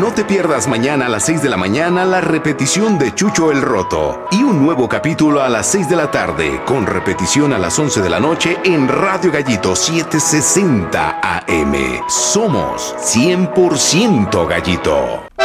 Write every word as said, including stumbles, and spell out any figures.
No te pierdas mañana a las seis de la mañana la repetición de Chucho el Roto y un nuevo capítulo a las seis de la tarde con repetición a las once de la noche en Radio Gallito setecientos sesenta A M. Somos cien por ciento Gallito.